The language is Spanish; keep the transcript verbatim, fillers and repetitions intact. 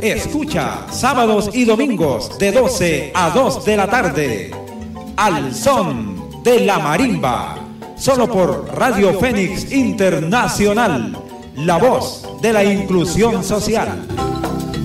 Escucha sábados y domingos de doce a dos de la tarde. Al son de la marimba. Solo por Radio Fénix Internacional. La voz de la inclusión social.